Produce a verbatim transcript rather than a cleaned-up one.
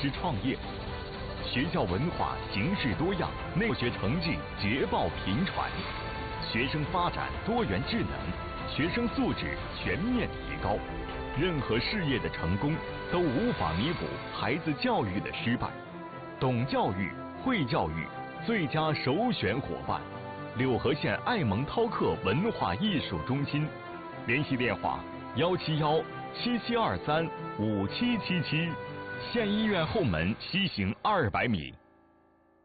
师创业。学校文化形式多样，内学成绩捷报频传，学生发展多元智能，学生素质全面提高。任何事业的成功都无法弥补孩子教育的失败。懂教育、会教育，最佳首选伙伴。柳河县爱蒙韬客文化艺术中心，联系电话：幺七幺七七二三五七七七。县医院后门西行二百米。